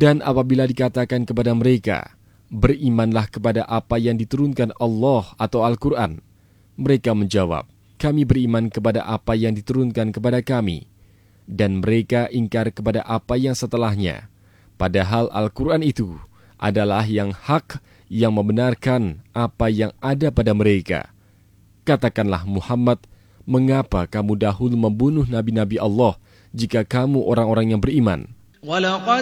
Dan apabila dikatakan kepada mereka, berimanlah kepada apa yang diturunkan Allah atau Al-Quran, mereka menjawab, kami beriman kepada apa yang diturunkan kepada kami. Dan mereka ingkar kepada apa yang setelahnya. Padahal Al-Quran itu adalah yang hak, yang membenarkan apa yang ada pada mereka. Katakanlah Muhammad, mengapa kamu dahulu membunuh nabi-nabi Allah jika kamu orang-orang yang beriman?